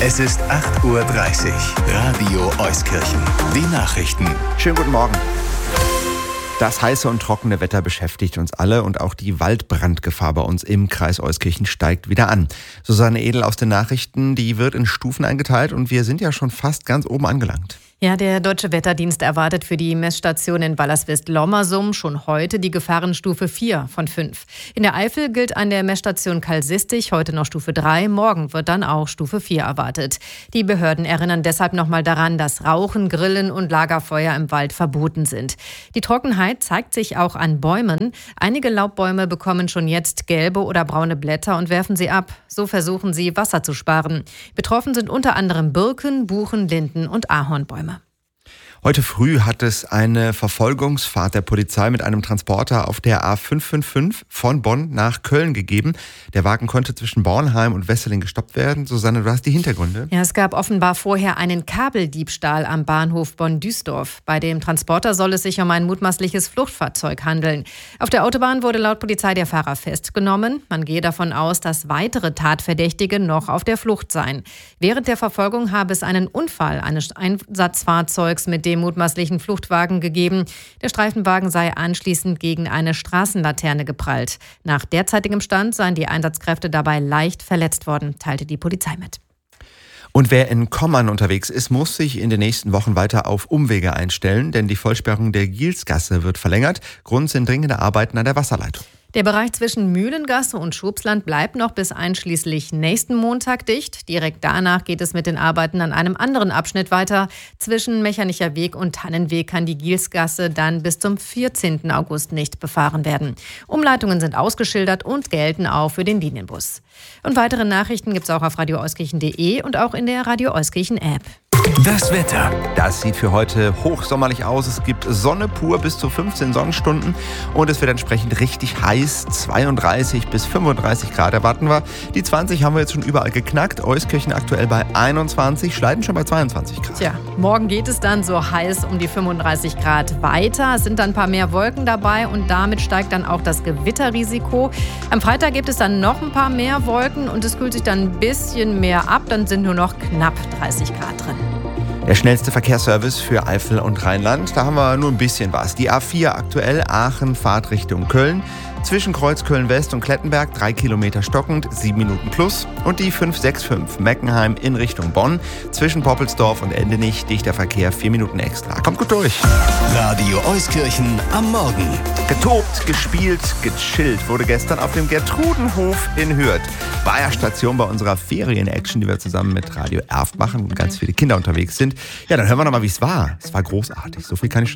Es ist 8:30 Uhr. Radio Euskirchen. Die Nachrichten. Schönen guten Morgen. Das heiße und trockene Wetter beschäftigt uns alle und auch die Waldbrandgefahr bei uns im Kreis Euskirchen steigt wieder an. Susanne Edel aus den Nachrichten, die wird in Stufen eingeteilt und wir sind ja schon fast ganz oben angelangt. Ja, der Deutsche Wetterdienst erwartet für die Messstation in Wallerswist-Lommersum schon heute die Gefahrenstufe 4 von 5. In der Eifel gilt an der Messstation Kalsistig heute noch Stufe 3, morgen wird dann auch Stufe 4 erwartet. Die Behörden erinnern deshalb nochmal daran, dass Rauchen, Grillen und Lagerfeuer im Wald verboten sind. Die Trockenheit zeigt sich auch an Bäumen. Einige Laubbäume bekommen schon jetzt gelbe oder braune Blätter und werfen sie ab. So versuchen sie, Wasser zu sparen. Betroffen sind unter anderem Birken, Buchen, Linden und Ahornbäume. Heute früh hat es eine Verfolgungsfahrt der Polizei mit einem Transporter auf der A555 von Bonn nach Köln gegeben. Der Wagen konnte zwischen Bornheim und Wesseling gestoppt werden. Susanne, du hast die Hintergründe. Ja, es gab offenbar vorher einen Kabeldiebstahl am Bahnhof Bonn-Duisdorf. Bei dem Transporter soll es sich um ein mutmaßliches Fluchtfahrzeug handeln. Auf der Autobahn wurde laut Polizei der Fahrer festgenommen. Man gehe davon aus, dass weitere Tatverdächtige noch auf der Flucht seien. Während der Verfolgung habe es einen Unfall eines Einsatzfahrzeugs mit dem mutmaßlichen Fluchtwagen gegeben. Der Streifenwagen sei anschließend gegen eine Straßenlaterne geprallt. Nach derzeitigem Stand seien die Einsatzkräfte dabei leicht verletzt worden, teilte die Polizei mit. Und wer in Kommern unterwegs ist, muss sich in den nächsten Wochen weiter auf Umwege einstellen, denn die Vollsperrung der Gielsgasse wird verlängert. Grund sind dringende Arbeiten an der Wasserleitung. Der Bereich zwischen Mühlengasse und Schobsland bleibt noch bis einschließlich nächsten Montag dicht. Direkt danach geht es mit den Arbeiten an einem anderen Abschnitt weiter. Zwischen Mechernicher Weg und Tannenweg kann die Gielsgasse dann bis zum 14. August nicht befahren werden. Umleitungen sind ausgeschildert und gelten auch für den Linienbus. Und weitere Nachrichten gibt es auch auf radioeuskirchen.de und auch in der Radio Euskirchen App. Das Wetter. Das sieht für heute hochsommerlich aus. Es gibt Sonne pur bis zu 15 Sonnenstunden und es wird entsprechend richtig heiß. 32 bis 35 Grad erwarten wir. Die 20 haben wir jetzt schon überall geknackt. Euskirchen aktuell bei 21, Schleiden schon bei 22 Grad. Tja, morgen geht es dann so heiß um die 35 Grad weiter. Es sind dann ein paar mehr Wolken dabei und damit steigt dann auch das Gewitterrisiko. Am Freitag gibt es dann noch ein paar mehr Wolken und es kühlt sich dann ein bisschen mehr ab. Dann sind nur noch knapp 30 Grad drin. Der schnellste Verkehrsservice für Eifel und Rheinland, da haben wir nur ein bisschen was. Die A4 aktuell Aachen, Fahrt Richtung Köln. Zwischen Kreuz Köln-West und Klettenberg 3 Kilometer stockend, 7 Minuten plus. Und die 565 Meckenheim in Richtung Bonn. Zwischen Poppelsdorf und Endenich dichter Verkehr 4 Minuten extra. Kommt gut durch. Radio Euskirchen am Morgen. Getobt, gespielt, gechillt wurde gestern auf dem Gertrudenhof in Hürth. War ja Station bei unserer Ferien-Action, die wir zusammen mit Radio Erft machen und ganz viele Kinder unterwegs sind. Ja, dann hören wir noch mal, wie es war. Es war großartig. So viel kann ich